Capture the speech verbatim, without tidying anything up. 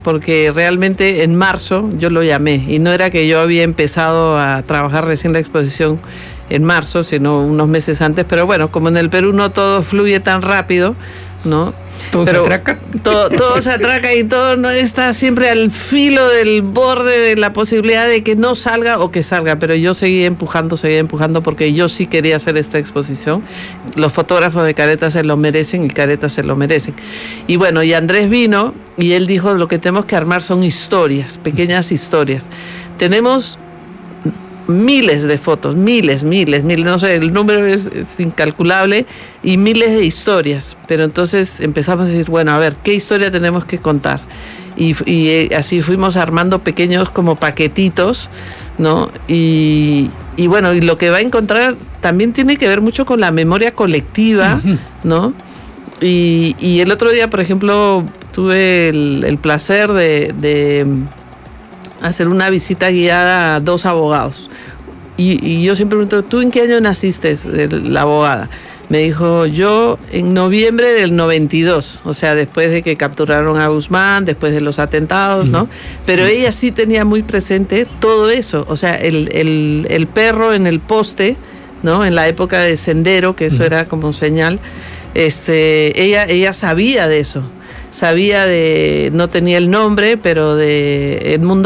porque realmente en marzo yo lo llamé y no era que yo había empezado a trabajar recién la exposición en marzo, sino unos meses antes, pero bueno, como en el Perú no todo fluye tan rápido, ¿no? Todo pero se atraca. Todo, todo se atraca y todo no está siempre al filo del borde de la posibilidad de que no salga o que salga, pero yo seguí empujando, seguí empujando porque yo sí quería hacer esta exposición. Los fotógrafos de Careta se lo merecen y Careta se lo merecen. Y bueno, y Andrés vino y él dijo, lo que tenemos que armar son historias, pequeñas historias. Tenemos miles de fotos, miles, miles, miles, no sé, el número es, es incalculable y miles de historias, pero entonces empezamos a decir, bueno, a ver, ¿qué historia tenemos que contar? Y, y así fuimos armando pequeños como paquetitos, ¿no? Y, y bueno, y lo que va a encontrar también tiene que ver mucho con la memoria colectiva, ¿no? Y, y el otro día, por ejemplo, tuve el, el placer de... de hacer una visita guiada a dos abogados. Y, y yo siempre pregunto, ¿tú en qué año naciste, la abogada? Me dijo, yo en noviembre del noventa y dos, o sea, después de que capturaron a Guzmán, después de los atentados, ¿no? Pero ella sí tenía muy presente todo eso, o sea, el, el, el perro en el poste, ¿no? En la época de Sendero, que eso era como señal, este, ella, ella sabía de eso. Sabía de, no tenía el nombre, pero de Edmundo